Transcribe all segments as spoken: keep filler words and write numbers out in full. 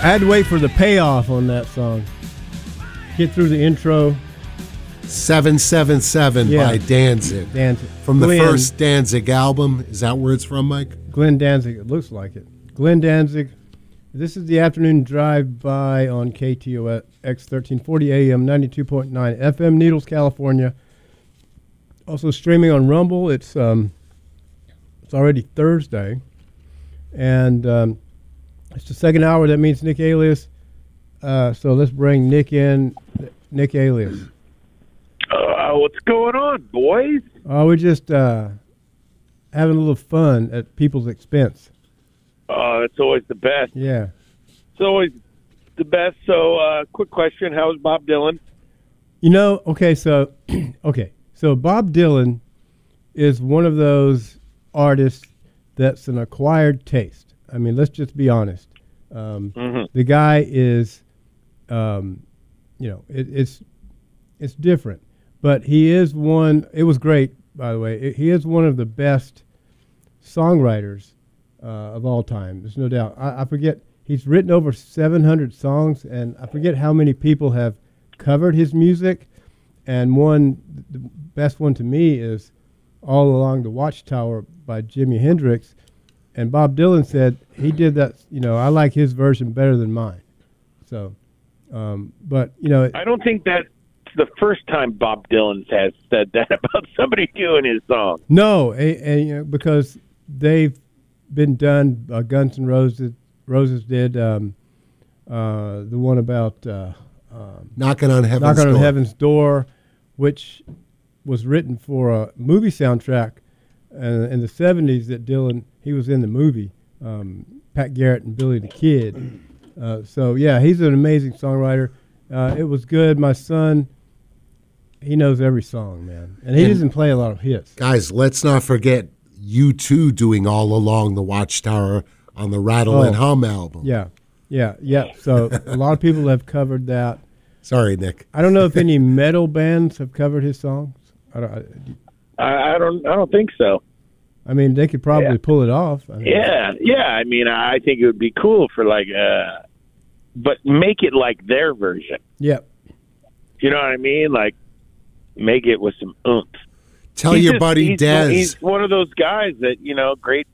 had to wait for the payoff on that song. Get through the intro. seven seven seven Yeah. by Danzig. Danzig. From the Glenn. first Danzig album. Is that where it's from, Mike? Glenn Danzig. It looks like it. Glenn Danzig. This is the afternoon drive-by on K T O X thirteen forty A M, ninety-two point nine F M, Needles, California. Also streaming on Rumble. It's um, it's already Thursday, and um, it's the second hour. That means Nick Alias. Uh, so let's bring Nick in. Nick Alias. Uh, what's going on, boys? Oh, we're just uh, having a little fun at people's expense. Uh, it's always the best. Yeah. It's always the best. So, uh, quick question: how's Bob Dylan? You know, okay, so okay, so Bob Dylan is one of those artists that's an acquired taste. I mean, let's just be honest. Um, Mhm. The guy is, um, you know, it, it's it's different, but he is one. It was great, by the way. It, he is one of the best songwriters uh, of all time. There's no doubt. I, I forget. He's written over seven hundred songs, and I forget how many people have covered his music. And one, the best one to me is All Along the Watchtower by Jimi Hendrix. And Bob Dylan said he did that, you know, I like his version better than mine. So, um, but, you know. I don't think that's the first time Bob Dylan has said that about somebody doing his song. No, a, a, you know, because they've been done. Uh, Guns N' Roses, Roses did um, uh, the one about uh, um, Knocking on Heaven's Knocking Door. on Heaven's Door, which was written for a movie soundtrack uh, in the seventies that Dylan, he was in the movie, um, Pat Garrett and Billy the Kid. Uh, so, yeah, he's an amazing songwriter. Uh, it was good. My son, he knows every song, man. And he And- doesn't play a lot of hits. Guys, let's not forget U two doing All Along the Watchtower on the Rattle Oh. and Hum album. Yeah, yeah, yeah. So a lot of people have covered that. Sorry, Nick. I don't know if any metal bands have covered his songs. I don't. I, I, I don't. I don't think so. I mean, they could probably Yeah. pull it off. I mean, Yeah, yeah. I mean, I think it would be cool for like, uh, but make it like their version. Yeah. You know what I mean? Like, make it with some oomph. Tell He's your just- buddy he's, Dez. He's one of those guys that, you know, great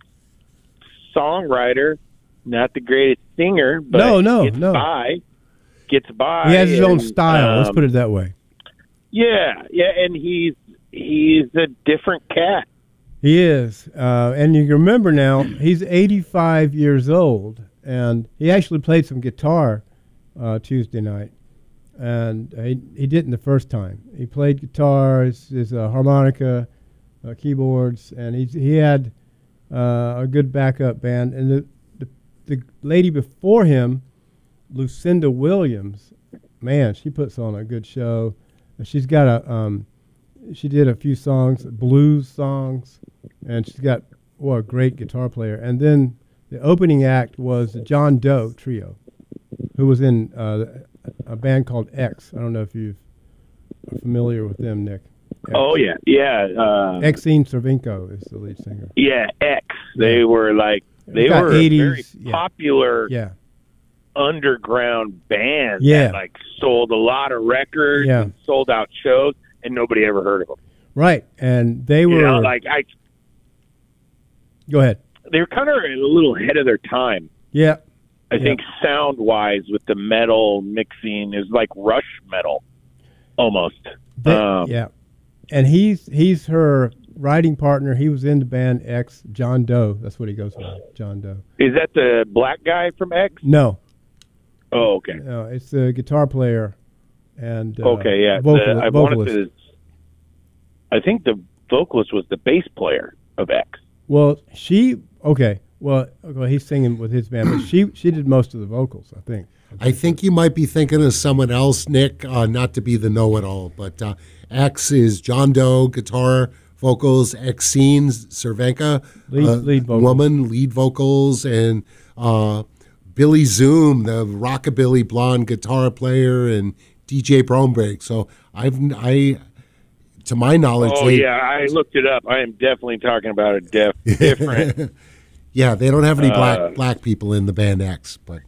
songwriter, not the greatest singer, but No, no, gets no. by. Gets by. He has his own and, style. Let's um, put it that way. Yeah, yeah, and he's he's a different cat. He is, uh, and you can remember now he's eighty-five years old, and he actually played some guitar uh, Tuesday night, and he he didn't the first time. He played guitar, his, his uh, harmonica, uh, keyboards, and he he had uh, a good backup band. And the, the the lady before him, Lucinda Williams, man, she puts on a good show. She's got a um, she did a few songs, blues songs, and she's got well, a great guitar player. And then the opening act was the John Doe Trio, who was in uh, a band called X. I don't know if you are familiar with them, Nick. X. Oh yeah, yeah, uh, Exene Cervenko is the lead singer. yeah. X. They were like they got were a eighties, very yeah. popular Yeah, underground band. Yeah. that, like sold a lot of records, Yeah. and sold out shows, and nobody ever heard of them. right. And they were You know, like I, go ahead. they were kind of a little ahead of their time. Yeah, I Yeah. think sound wise with the metal mixing is like Rush metal, almost. They- um, yeah. And he's he's her writing partner. He was in the band X, John Doe. That's what he goes by, John Doe. Is that the black guy from X? No, Oh, okay. no, it's the guitar player and uh, Okay, yeah. vocal, The- I vocalist. wanted to. I think the vocalist was the bass player of X. Well, she okay. Well, well, he's singing with his band, but she she did most of the vocals, I think. I think you might be thinking of someone else, Nick, uh, not to be the know-it-all, but uh, X is John Doe, guitar, vocals, Exene Cervenka, Lead- uh, lead vocals. woman, lead vocals, and uh, Billy Zoom, the rockabilly blonde guitar player, and D J Bromberg. So I've, I, to my knowledge, Oh they, yeah, I looked it up. I am definitely talking about a def- different. yeah, they don't have any Uh, black black people in the band X, but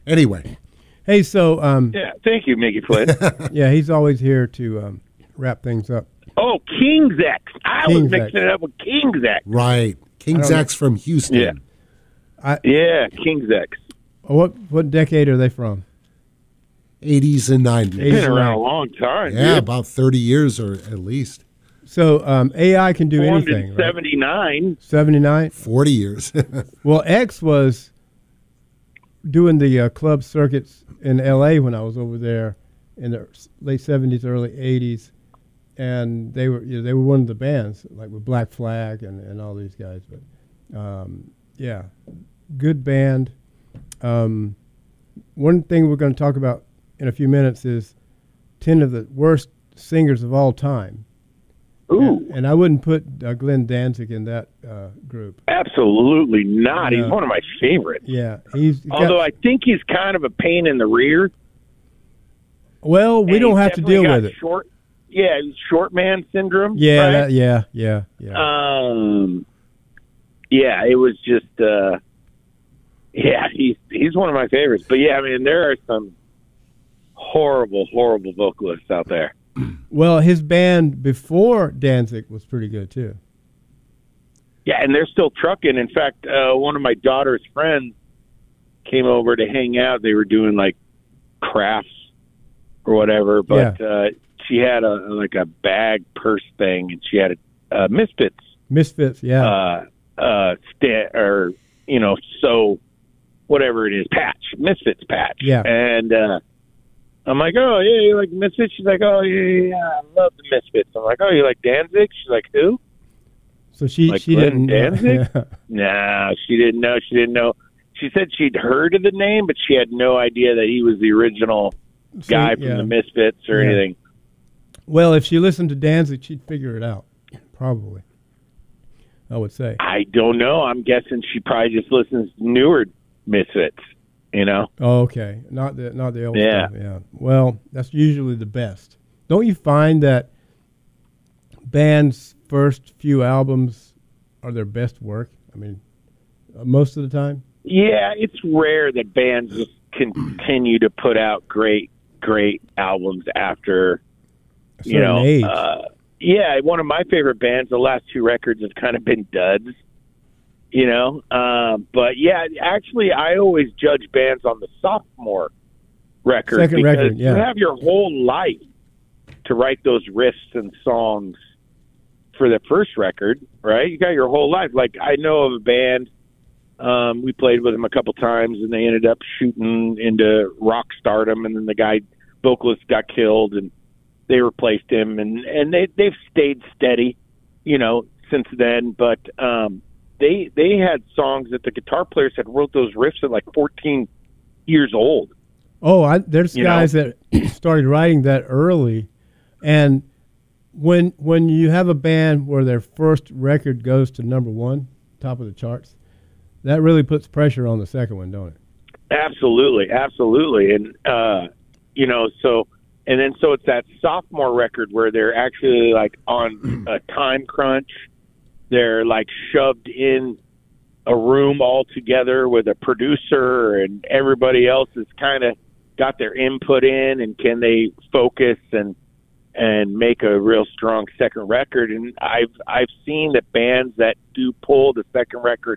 Anyway. Hey, so um, Yeah, thank you, Mickey Flynn. yeah, he's always here to um, wrap things up. Oh, King's X. I King's was mixing X. it up with King's X. Right. King's I don't X from Houston. Yeah. I, Yeah, King's X. what what decade are they from? eighties and nineties. eighties. Been around a long time. Yeah, dude. about thirty years or at least. So um, A I can do Formed anything, in right? seventy-nine. seventy-nine. forty years. Well, X was doing the uh, club circuits in L A when I was over there in the late seventies, early eighties, and they were you know, they were one of the bands like with Black Flag and, and all these guys. But um, yeah, good band. Um, one thing we're going to talk about in a few minutes is ten of the worst singers of all time. Ooh, And, and I wouldn't put uh, Glenn Danzig in that uh, group. absolutely not. No. He's one of my favorites. Yeah, he's he's got- Although I think he's kind of a pain in the rear. well, we And don't he's have to definitely deal got with it. Short, yeah, short man syndrome. Yeah, right? that, yeah, yeah, yeah. Um, yeah, it was just, uh, yeah, he's he's one of my favorites. But yeah, I mean, there are some horrible, horrible vocalists out there. Well, his band before Danzig was pretty good too. Yeah, and they're still trucking. In fact, uh, one of my daughter's friends came over to hang out. They were doing like crafts or whatever, but uh, she had a like a bag purse thing, and she had a, a Misfits Misfits, yeah. uh, uh, sta- or you know, so whatever it is, patch, Misfits patch. Yeah. And uh, I'm like, oh yeah, you like Misfits? She's like, oh yeah, yeah, yeah, I love the Misfits. I'm like, oh, you like Danzig? She's like, who? so she like she Glenn didn't. Danzig? No, she didn't know. She didn't know. She said she'd heard of the name, but she had no idea that he was the original See, guy from yeah. the Misfits or Yeah. anything. Well, if she listened to Danzig, she'd figure it out. Probably, I would say. I don't know. I'm guessing she probably just listens to newer Misfits. You know? Oh, okay, not the not the old Yeah. stuff. Yeah. Well, that's usually the best. Don't you find that bands' first few albums are their best work? I mean, uh, most of the time. Yeah, it's rare that bands just continue to put out great, great albums after, A you certain know. age. Uh, yeah, one of my favorite bands, the last two records have kind of been duds, you know. Uh, but yeah, actually, I always judge bands on the sophomore record. Second because record, yeah. you have your whole life to write those riffs and songs for the first record, right? You got your whole life. Like, I know of a band. Um, we played with them a couple times, and they ended up shooting into rock stardom, and then the guy vocalist got killed, and they replaced him, and and they they've stayed steady, you know, since then. But um, they they had songs that the guitar players had wrote those riffs at like fourteen years old. Oh, I, there's You guys that started writing that early, and when when you have a band where their first record goes to number one, top of the charts, that really puts pressure on the second one, don't it? Absolutely, absolutely, and uh, you know, so and then so it's that sophomore record where they're actually like on a time crunch. They're like shoved in a room all together with a producer, and everybody else has kind of got their input in, and can they focus and and make a real strong second record? And I've I've seen that bands that do pull the second record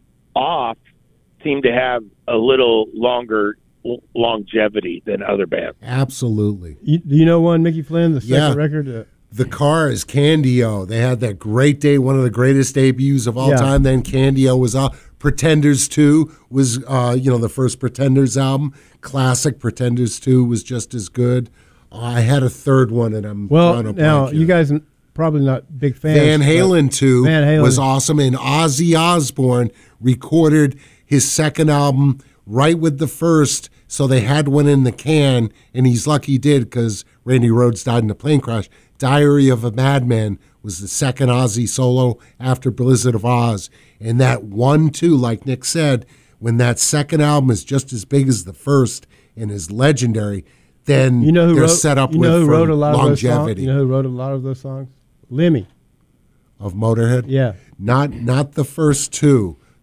off seem to have a little longer l- longevity than other bands. Absolutely. You, do you know one, Mickey Flynn, the second Yeah. record? Uh, The Cars, Candio. They had that great day, one of the greatest debuts of all Yeah. time. Then Candio was out. Pretenders two was, uh, you know, the first Pretenders album. Classic Pretenders two was just as good. Uh, I had a third one, and I'm well, drawing a now blank you here. guys are probably not big fans. Van but- Halen two Van Halen. was awesome, and Ozzy Osbourne recorded his second album right with the first, so they had one in the can, and he's lucky he did because Randy Rhoads died in a plane crash. Diary of a Madman was the second Ozzy solo after Blizzard of Oz, and that one, too, like Nick said, when that second album is just as big as the first and is legendary, then You know who they're wrote? set up you with know who for wrote a lot of those songs? longevity You know who wrote a lot of those songs? Lemmy. of Motorhead. Yeah. Not not the first two.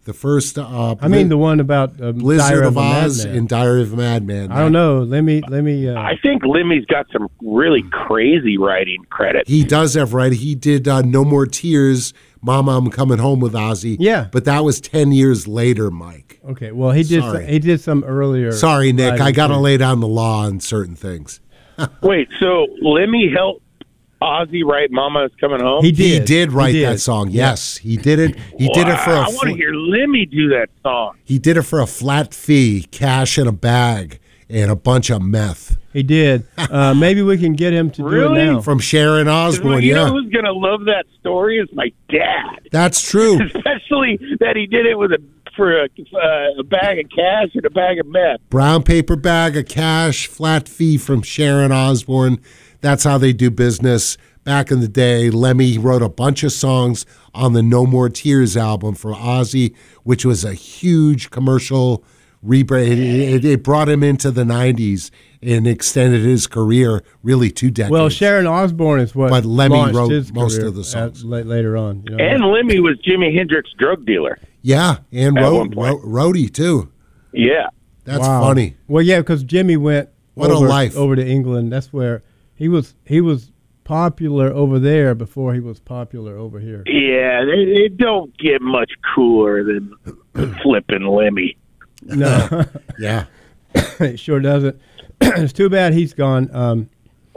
The first. Uh, I mean the one about um, Blizzard Diary of a Oz Madman. and Diary of a Madman. I don't know. Let me let me. Uh, I think Lemmy's got some really crazy writing credit. He does have right. He did uh, No More Tears, Mama, I'm Coming Home with Ozzy. Yeah. But that was ten years later, Mike. okay. Well, he did. Sorry. He did some earlier. Sorry, Nick. I writing got to too. lay down the law on certain things. Wait, so Lemmy helped Ozzy write "Mama Is Coming Home"? He He did. did write He did. that song. Yes, he did it. He did it for a Wow, I want to fl- hear Lemmy do that song. he did it for a flat fee, cash in a bag, and a bunch of meth He did. Uh, maybe we can get him to do Really? it now. from Sharon 'Cause, Osbourne. you Yeah, know who's going to love that story is my dad. that's true. Especially that he did it with a for a, uh, a bag of cash and a bag of meth. Brown paper bag of cash, flat fee from Sharon Osbourne. That's how they do business. Back in the day, Lemmy wrote a bunch of songs on the No More Tears album for Ozzy, which was a huge commercial rebrand. It, it, it brought him into the nineties and extended his career really two decades. Well, Sharon Osbourne is what But Lemmy launched wrote his most career of the songs. at- la- later on. You know? And Lemmy was Jimi Hendrix's drug dealer. Yeah, and At wrote, one point. wrote Rhodey, too. Yeah. That's Wow. funny. Well, yeah, because Jimmy went What a over, life. over to England. That's where he was. He was popular over there before he was popular over here. Yeah, they, they don't get much cooler than flipping Lemmy. No, Yeah. it sure doesn't. It's too bad he's gone. Um,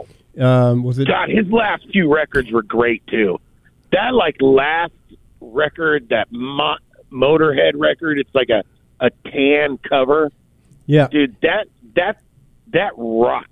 um, was it? God, his last few records were great too. That like last record, that Mo- Motorhead record, it's like a, a tan cover. Yeah, Dude, that that that rocks.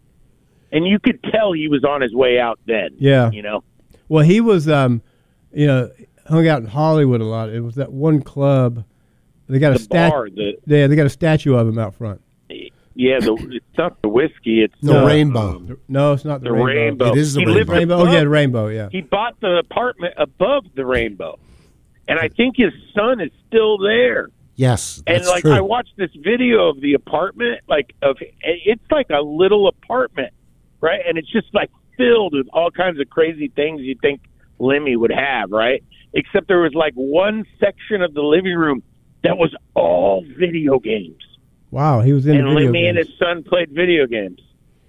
And you could tell he was on his way out then. Yeah. You know? Well, he was, um, you know, hung out in Hollywood a lot. It was that one club. They got a The statue. bar, the Yeah, they got a statue of him out front. yeah, the it's not the whiskey, it's The No. rainbow. The- No, it's not the, the rainbow. It is the he rainbow. lived Rainbow. Oh above- yeah, the rainbow. Yeah. He bought the apartment above the rainbow. And I think his son is still there. Yes, And that's like true. I watched this video of the apartment, like of it's like a little apartment, right? And it's just like filled with all kinds of crazy things you think Lemmy would have, right? Except there was like one section of the living room that was all video games, Wow, he was in and the video Lemmy and games. his son played video games.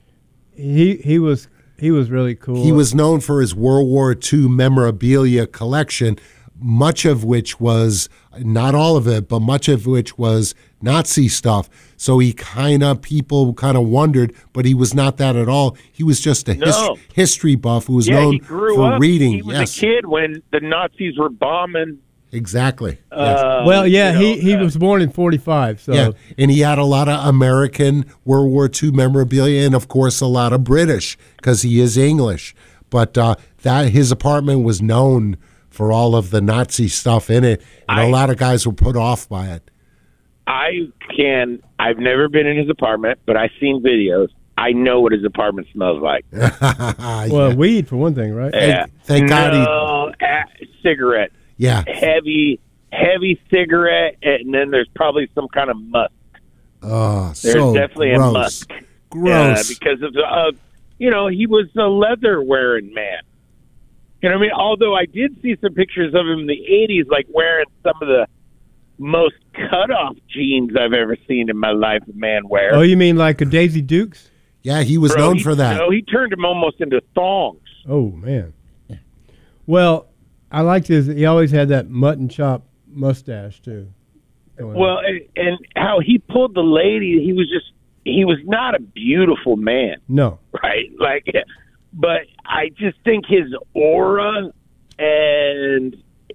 He he was he was really cool. He was known for his World War Two memorabilia collection, much of which was, not all of it, but much of which was Nazi stuff. So he kind of, people kind of wondered, but he was not that at all. He was just a his, No. history buff who was Yeah, known he grew for up. reading. He was Yes, a kid when the Nazis were bombing. exactly. Yes. Uh, well, yeah, you know, he he uh, was born in forty-five. So Yeah, and he had a lot of American World War Two memorabilia, and of course a lot of British because he is English. But uh, that his apartment was known for all of the Nazi stuff in it, and a I- lot of guys were put off by it. I can. I've never been in his apartment, but I've seen videos. I know what his apartment smells like. well, yeah, weed for one thing, right? Yeah. thank God he- no, he. Cigarette, yeah. heavy, heavy cigarette, and then there's probably some kind of musk. Oh, There's so definitely gross. a musk. Gross. Uh, because of the, uh, you know, he was a leather wearing man. You know what I mean? Although I did see some pictures of him in the eighties, like wearing some of the most cut off jeans I've ever seen in my life a man wear. Oh, you mean like a Daisy Dukes? yeah, he was Bro, known he- for that. No, he turned him almost into thongs. Oh man. Well, I liked his. He always had that mutton chop mustache too. going on. Well, and, and how he pulled the lady, he was just, he was not a beautiful man, no. right? Like, but I just think his aura and,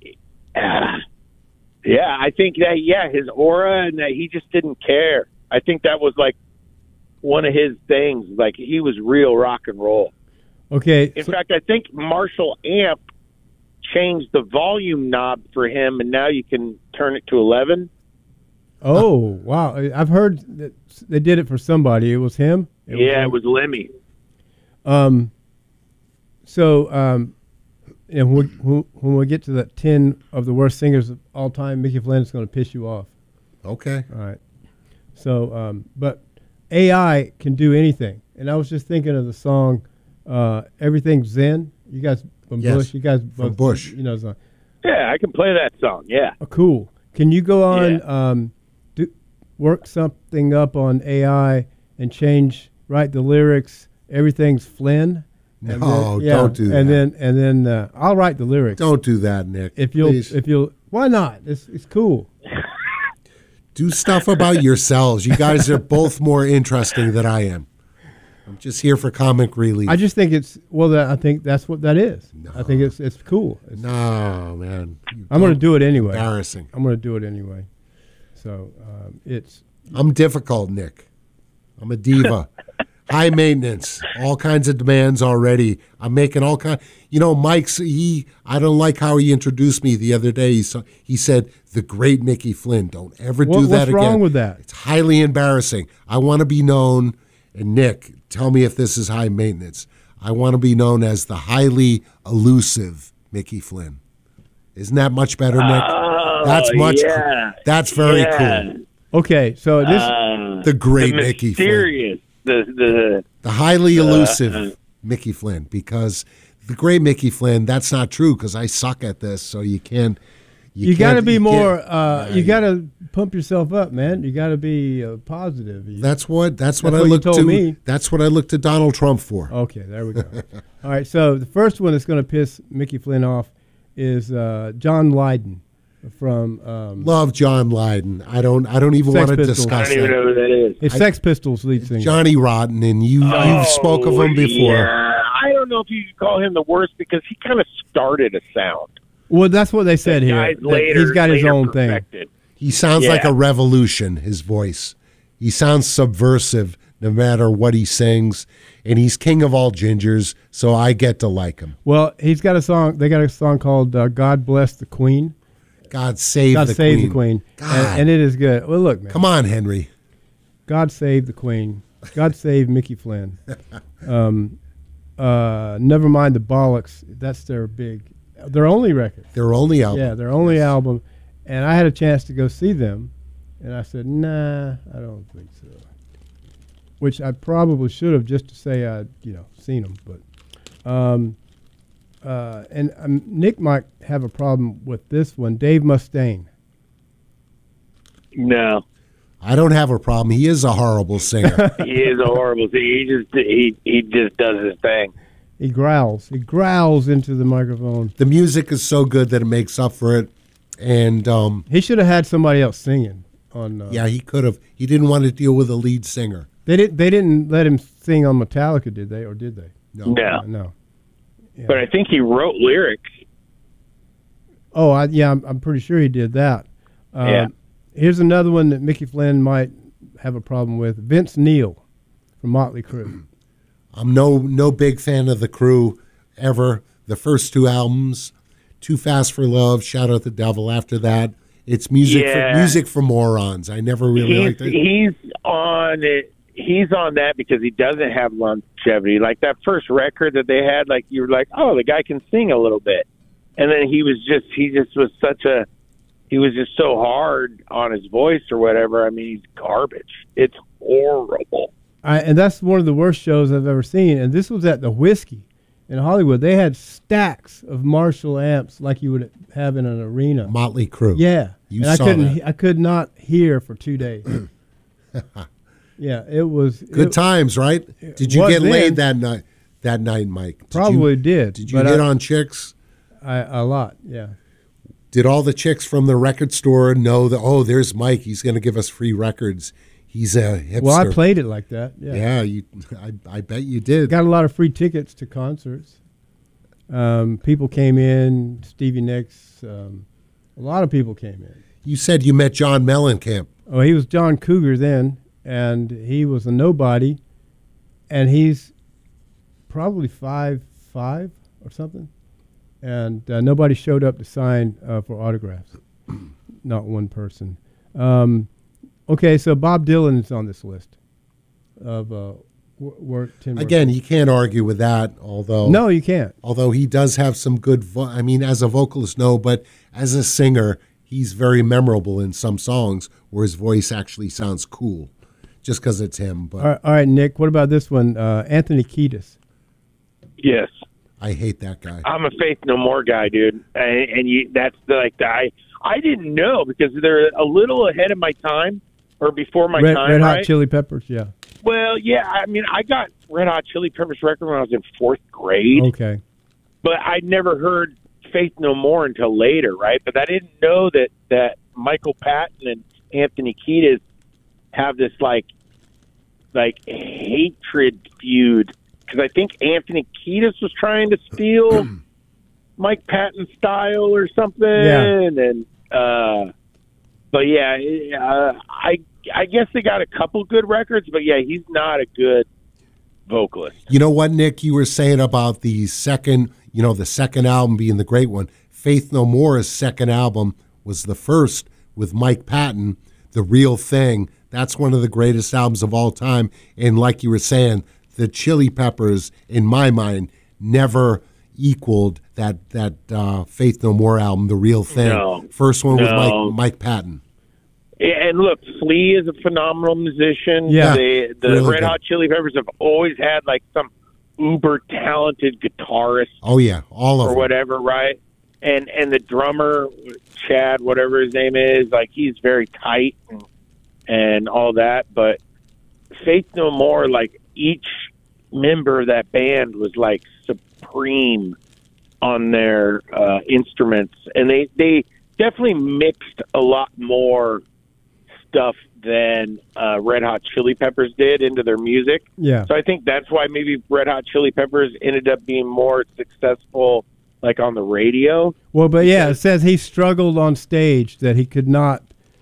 uh, yeah, I think that, yeah, his aura and that he just didn't care. I think that was like one of his things. Like, he was real rock and roll. Okay. In so- fact, I think Marshall Amp changed the volume knob for him, and now you can turn it to eleven. oh wow! I've heard that they did it for somebody. It was him. It yeah, him? it was Lemmy. Um. So, um, you know, when we, when we get to that ten of the worst singers of all time, Mickey Flynn is going to piss you off. Okay. All right. So, um, but A I can do anything, and I was just thinking of the song uh, "Everything's Zen." You guys from Yes, Bush, you guys both, Bush. You know, the song. Yeah, I can play that song. Yeah. Oh, cool. Can you go on, Yeah. um, do, work something up on A I and change, write the lyrics, everything's Flynn? And No, then- don't do And that. then, and then uh, I'll write the lyrics. Don't do that, Nick. If you'll, Please. if you'll, why not? It's it's cool. Do stuff about yourselves. You guys are both more interesting than I am. I'm just here for comic relief. I just think it's well. That, I think that's what that is. I think it's it's cool. It's, no, man. You I'm going to don't- do it anyway. Embarrassing. I'm going to do it anyway. So um, it's I'm difficult, Nick. I'm a diva. High maintenance. All kinds of demands already. I'm making all kind. You know, Mike's. He. I don't like how he introduced me the other day. He, saw, he said, "The great Mickey Flynn." Don't ever what, do that what's again. wrong with that? It's highly embarrassing. I want to be known. And Nick, tell me if this is high maintenance. I want to be known as the highly elusive Mickey Flynn. Isn't that much better, Nick? Oh, that's much. yeah. That's very Yeah. cool. Okay, so this Uh, The great the Mickey Flynn. mysterious, the the The highly elusive uh, Mickey Flynn, because the great Mickey Flynn, that's not true because I suck at this, so you can't. you, got to can't- be you more. can't- Uh, uh, you got to pump yourself up, man. You got to be uh, positive. You- That's what. That's what That's I what you look told to. me. That's what I look to Donald Trump for. Okay, there we go. All right, so the first one that's going to piss Mickey Flynn off is uh, John Lydon from um, Love John Lydon. I don't. I don't even Sex want to Pistols. I discuss don't even that. know who that is. it's I- Sex Pistols lead singer. Johnny Rotten, and you Oh, you've spoke of him before. Yeah, I don't know if you could call him the worst because he kind of started a sound. Well, that's what they said That here. guy's that later, he's got his later own thing. perfected. He sounds Yeah. like a revolution. His voice. He sounds subversive, no matter what he sings, and he's king of all gingers. So I get to like him. Well, he's got a song. They got a song called uh, "God Bless the Queen." God save God the save queen. the Queen, God. and, and it is good. Well, look, man. Come on, Henry. God save the Queen. God save Mickey Flynn. Um, uh, never mind the bollocks. That's their big, their only record. Their only album. Yeah, their only album. And I had a chance to go see them, and I said, "Nah, I don't think so." Which I probably should have, just to say I'd, you know, seen them. But, um, uh, and um, Nick might have a problem with this one. Dave Mustaine. No, I don't have a problem. He is a horrible singer. he is a horrible thing. He just he he just does his thing. He growls. He growls into the microphone. The music is so good that it makes up for it. And um, He should have had somebody else singing on. Uh, yeah, he could have. He didn't want to deal with a lead singer. They didn't. They didn't let him sing on Metallica, did they? Or did they? No. No, Uh, no. Yeah. but I think he wrote lyrics. Oh, I, yeah. I'm, I'm pretty sure he did that. Um, Yeah. Here's another one that Mickey Flynn might have a problem with. Vince Neil from Motley Crue. I'm no no big fan of the Crew ever. The first two albums, Too Fast for Love, Shout at the Devil. After that, it's music Yeah. for music for morons. I never really He's liked it. he's on it. He's on that because he doesn't have longevity. Like that first record that they had, like you were like, oh, the guy can sing a little bit, and then he was just he just was such a he was just so hard on his voice or whatever. I mean, he's garbage. It's horrible. I, and that's one of the worst shows I've ever seen. And this was at the Whiskey in Hollywood. They had stacks of Marshall amps like you would have in an arena. Motley Crue. Yeah, You and I saw couldn't. that. he- I could not hear for two days. Yeah, it was Good it times, right? Did you was get then. laid that night? That night, Mike. Did Probably You, did. did you but hit I, on chicks? I, a lot? Yeah. Did all the chicks from the record store know that? Oh, there's Mike. He's going to give us free records. He's a hipster. Well, I played it like that. Yeah. Yeah, you. I, I bet you did. Got a lot of free tickets to concerts. Um, people came in. Stevie Nicks. Um, a lot of people came in. You said you met John Mellencamp. Oh, he was John Cougar then, and he was a nobody, and he's probably five five or something, and uh, nobody showed up to sign uh, for autographs. Not one person. Um, okay, so Bob Dylan is on this list of uh, wor- work. Tim Again, you can't argue with that. Although no, you can't. although he does have some good. Vo- I mean, as a vocalist, no, but as a singer, he's very memorable in some songs where his voice actually sounds cool, just because it's him. But All right, all right, Nick. What about this one? Uh, Anthony Kiedis. Yes. I hate that guy. I'm a Faith No More guy, dude, and, and you, that's the, like the, I I didn't know because they're a little ahead of my time or before my Red, time. Red Hot right? Chili Peppers, yeah. Well, yeah. I mean, I got Red Hot Chili Peppers record when I was in fourth grade, Okay. but I'd never heard Faith No More until later, right? But I didn't know that that Michael Patton and Anthony Kiedis have this like like hatred feud because I think Anthony Kiedis was trying to steal Mike Patton's style or something, Yeah. and uh, but yeah, uh, I I guess they got a couple good records, but yeah, he's not a good vocalist. You know what, Nick? You were saying about the second, you know, the second album being the great one. Faith No More's second album was the first with Mike Patton, The Real Thing. That's one of the greatest albums of all time. And like you were saying, the Chili Peppers, in my mind, never equaled that that uh, Faith No More album, The Real Thing. No. First one was No. Mike Mike Patton. And look, Flea is a phenomenal musician. Yeah. They, the Really Red good. Hot Chili Peppers have always had like some uber talented guitarist Oh yeah, all of or them. whatever, right? And and the drummer, Chad, whatever his name is, like he's very tight and, and all that. But Faith No More, like each member of that band was like supreme on their uh, instruments, and they they definitely mixed a lot more stuff than uh, Red Hot Chili Peppers did into their music. Yeah. So I think that's why maybe Red Hot Chili Peppers ended up being more successful, like on the radio. Well, but yeah, it says he struggled on stage, that he could not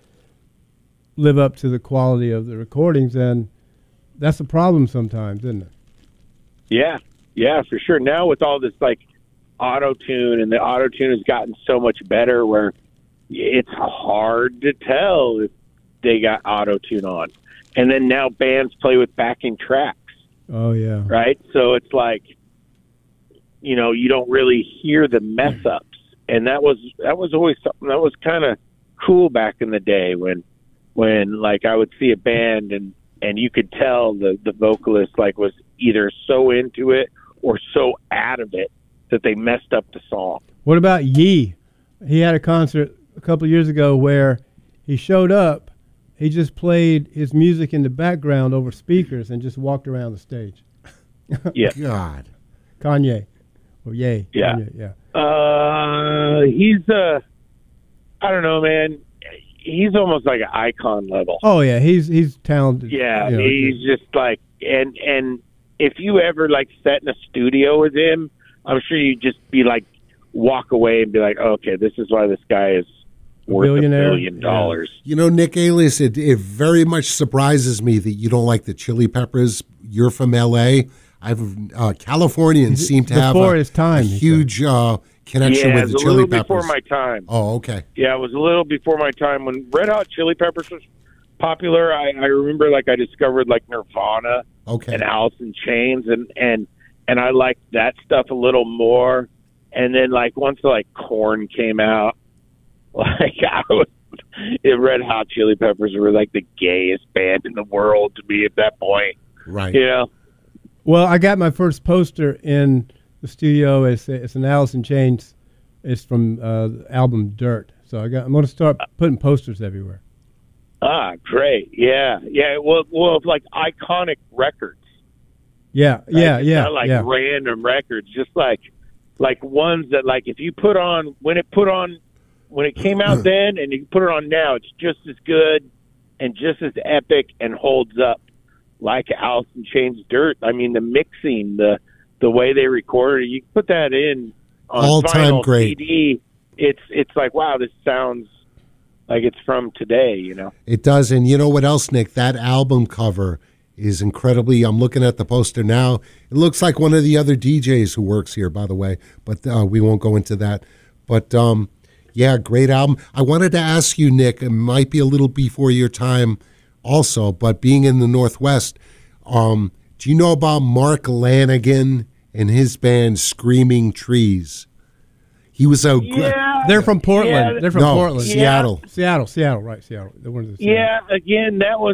live up to the quality of the recordings, and that's a problem sometimes, isn't it? Yeah, yeah, for sure. Now with all this like auto tune, and the auto tune has gotten so much better, where it's hard to tell if they got auto tune on. And then now bands play with backing tracks, Oh, yeah. right? So it's like, you know, you don't really hear the mess ups, and that was that was always something that was kind of cool back in the day when when like I would see a band and and you could tell the the vocalist like was either so into it or so out of it that they messed up the song. What about Yee? He had a concert a couple of years ago where he showed up, he just played his music in the background over speakers and just walked around the stage. Yeah. God. Kanye. Or Ye. Yeah. Kanye, yeah. Uh, he's uh, I don't know, man. He's almost like an icon level. Oh, yeah, he's he's talented. Yeah, you know, he's just like, and and if you ever like sat in a studio with him, I'm sure you'd just be like, walk away and be like, okay, this is why this guy is worth a billionaire? billion dollars. You know, Nick Alias, it, it very much surprises me that you don't like the Chili Peppers. You're from L A. I've uh, Californians seem to have Before a, his time, a he huge uh, connection Yeah, with it the was a Chili little Peppers. before my time. Oh, okay. Yeah, it was a little before my time when Red Hot Chili Peppers was popular. I, I remember like I discovered like Nirvana Okay. and Alice in Chains, and and and I liked that stuff a little more. And then like once like Korn came out, like I was, it, Red Hot Chili Peppers were like the gayest band in the world to me at that point. Right. You know? Well, I got my first poster in the studio. It's it's an Alice in Chains. It's from uh, the album Dirt. So I got. I'm going to start putting posters everywhere. Ah, great. Yeah, yeah. Well, well, like iconic records. Yeah, Right? yeah, It's yeah, not like yeah. random records, just like like ones that like if you put on when it put on when it came out then and you put it on now, it's just as good and just as epic and holds up like Alice in Chains Dirt. I mean, the mixing, the the way they recorded it, you put that in on All-time vinyl great. C D. It's it's like, wow, this sounds like it's from today, you know. It does. And you know what else, Nick? That album cover is incredibly, I'm looking at the poster now. It looks like one of the other D Js who works here, by the way, but uh, we won't go into that. But um, yeah, great album. I wanted to ask you, Nick, it might be a little before your time also, but being in the Northwest, um, do you know about Mark Lanigan and his band Screaming Trees? He was a... Yeah, They're from Portland. yeah, They're from no, Portland. Seattle. Seattle, Seattle, right? Seattle. They're one of the yeah. Again, that was